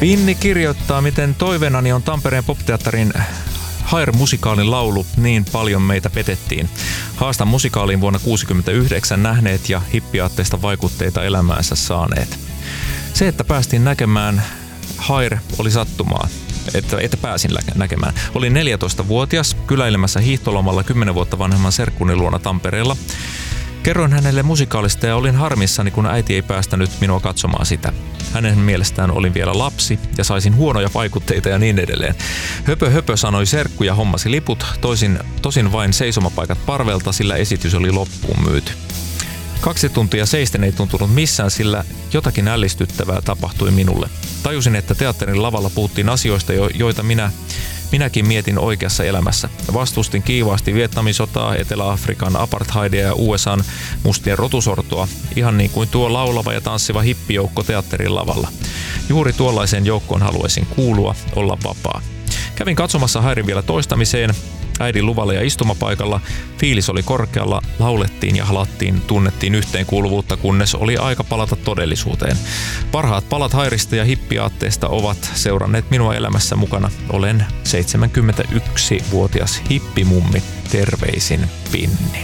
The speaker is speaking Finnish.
Pinni kirjoittaa, miten toiveenani on Tampereen popteatterin Hair-musikaalin laulu Niin paljon meitä petettiin. Haastan musikaaliin vuonna 1969 nähneet ja hippiaatteista vaikutteita elämäänsä saaneet. Se, että päästiin näkemään Hair, oli sattumaa. Että pääsin näkemään. Olin 14-vuotias kyläilemässä hiihtolomalla 10 vuotta vanhemman serkkuni luona Tampereella. Kerroin hänelle musikaalista ja olin harmissani, kun äiti ei päästänyt minua katsomaan sitä. Hänen mielestään olin vielä lapsi ja saisin huonoja vaikutteita ja niin edelleen. Höpö sanoi serkku ja hommasi liput, tosin vain seisomapaikat parvelta, sillä esitys oli loppuun myyty. 2 tuntia seisten ei tuntunut missään, sillä jotakin ällistyttävää tapahtui minulle. Tajusin, että teatterin lavalla puhuttiin asioista, joita minäkin mietin oikeassa elämässä. Vastustin kiivaasti Vietnamin sotaa, Etelä-Afrikan apartheidia ja USAn mustien rotusortoa, ihan niin kuin tuo laulava ja tanssiva hippijoukko teatterin lavalla. Juuri tuollaiseen joukkoon haluaisin kuulua, olla vapaa. Kävin katsomassa Hairin vielä toistamiseen, äidin luvalla ja istumapaikalla. Fiilis oli korkealla, laulettiin ja halattiin, tunnettiin yhteenkuuluvuutta, kunnes oli aika palata todellisuuteen. Parhaat palat Hairista ja hippiaatteesta ovat seuranneet minua elämässä mukana. Olen 71-vuotias hippimummi. Terveisin Pinni.